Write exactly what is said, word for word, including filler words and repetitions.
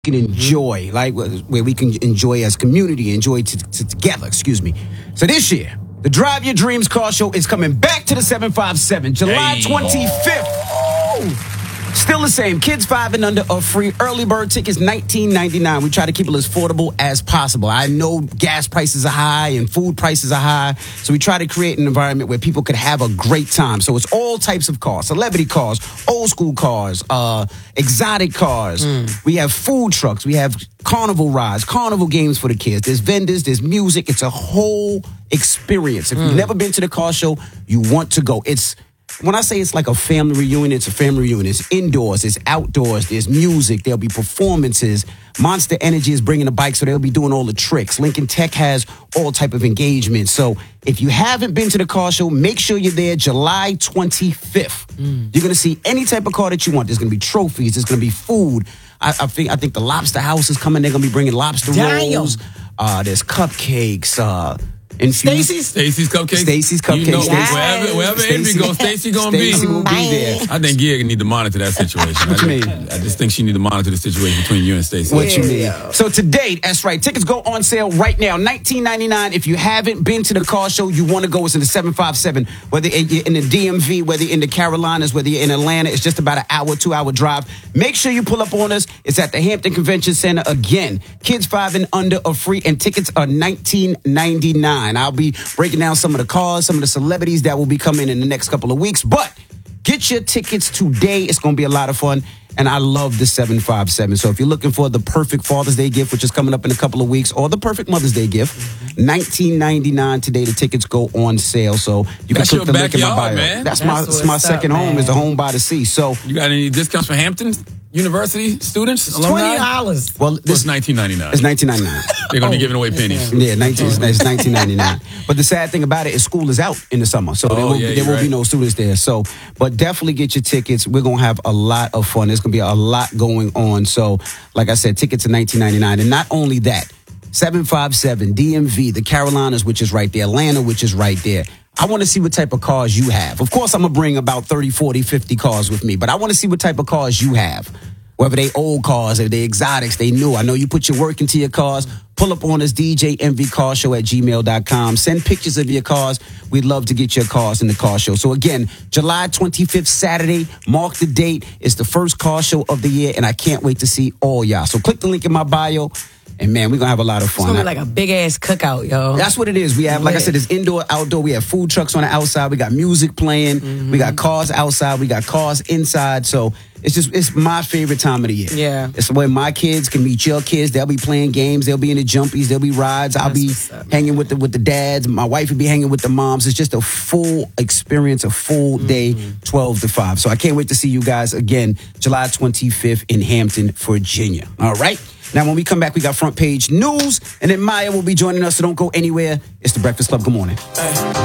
can enjoy, like where we can enjoy as community, enjoy t- t- together, excuse me. So this year, the Drive Your Dreams Car Show is coming back to the seven five seven, July Hey. twenty-fifth. Still the same. Kids five and under are free. Early bird tickets, nineteen ninety-nine. We try to keep it as affordable as possible. I know gas prices are high and food prices are high, so we try to create an environment where people could have a great time. So it's all types of cars, celebrity cars, old school cars, uh, exotic cars. Mm. We have food trucks. We have carnival rides, carnival games for the kids. There's vendors, there's music. It's a whole experience. If mm. you've never been to the car show, you want to go. It's When I say it's like a family reunion, it's a family reunion. It's indoors, it's outdoors, there's music, there'll be performances. Monster Energy is bringing a bike, so they'll be doing all the tricks. Lincoln Tech has all type of engagement. So if you haven't been to the car show, make sure you're there July twenty-fifth. Mm. You're going to see any type of car that you want. There's going to be trophies. There's going to be food. I, I think I think the Lobster House is coming. They're going to be bringing lobster Damn. rolls. Uh, there's cupcakes. Uh, Stacy's? Stacy's Cupcakes? Stacy's Cupcakes. You know, Stacy. wherever wherever Envy goes, Stacy gonna be. Stacy will be there. I think Gia need to monitor that situation. What I you just, mean? I just think she need to monitor the situation between you and Stacy. What you mean? So to date, that's right. Tickets go on sale right now, nineteen ninety-nine. If you haven't been to the car show, you want to go. It's in the seven five seven. Whether you're in the D M V, whether you're in the Carolinas, whether you're in Atlanta, it's just about an hour, two hour drive. Make sure you pull up on us. It's at the Hampton Convention Center again. Kids five and under are free, and tickets are nineteen ninety-nine. I'll be breaking down some of the cars, some of the celebrities that will be coming in the next couple of weeks. But get your tickets today. It's going to be a lot of fun. And I love the seven five seven. So if you're looking for the perfect Father's Day gift, which is coming up in a couple of weeks, or the perfect Mother's Day gift, nineteen ninety-nine today. The tickets go on sale. So you That's can click your the link in my backyard, bio. man. That's, That's my that's my what's second up, home man. is the home by the sea. So You got any discounts for Hampton University students? Twenty alumni? dollars. well, Well, this it's nineteen ninety-nine. it's nineteen ninety-nine. They're going to be giving away pennies. Yeah, nineteen, it's nineteen ninety-nine. But the sad thing about it is school is out in the summer, so there Oh, will, yeah, there you're will be right. no students there. So, but definitely get your tickets. We're gonna have a lot of fun. There's gonna be a lot going on. So, like I said, tickets are nineteen ninety-nine, and not only that, seven five seven D M V, the Carolinas, which is right there, Atlanta, which is right there. I want to see what type of cars you have. Of course, I'm gonna bring about thirty, forty, fifty cars with me, but I want to see what type of cars you have. Whether they old cars or they exotics, they new. I know you put your work into your cars. Pull up on us, D J M V Car Show at gmail dot com. Send pictures of your cars. We'd love to get your cars in the car show. So again, July twenty-fifth, Saturday, mark the date. It's the first car show of the year, and I can't wait to see all y'all. So click the link in my bio, and man, we're going to have a lot of It's fun. gonna be like a big ass cookout, yo. That's what it is. We have, like I Yeah. said, it's indoor, outdoor. We have food trucks on the outside. We got music playing. Mm-hmm. We got cars outside. We got cars inside. So it's just, it's my favorite time of the year. Yeah. It's where my kids can meet your kids. They'll be playing games. They'll be in the jumpies. There'll be rides. I'll That's be what's up, hanging with the with the dads. My wife will be hanging with the moms. It's just a full experience, a full day, twelve to five. So I can't wait to see you guys again, July twenty-fifth in Hampton, Virginia. All right. Now, when we come back, we got front page news, and then Maya will be joining us, so don't go anywhere. It's the Breakfast Club. Good morning.